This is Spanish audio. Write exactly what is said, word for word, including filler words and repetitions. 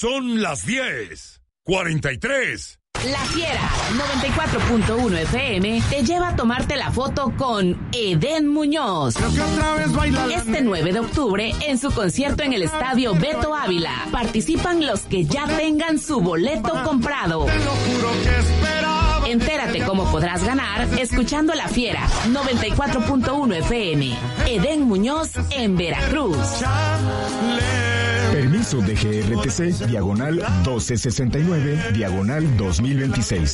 Son las diez cuarenta y tres. La Fiera noventa y cuatro punto uno F M te lleva a tomarte la foto con Edén Muñoz. Este nueve de octubre en su concierto en el Estadio Beto Ávila. Participan los que ya tengan su boleto comprado. Entérate cómo podrás ganar escuchando La Fiera noventa y cuatro punto uno F M. Edén Muñoz en Veracruz. Permiso de G R T C, diagonal doce sesenta y nueve, diagonal dos mil veintiséis.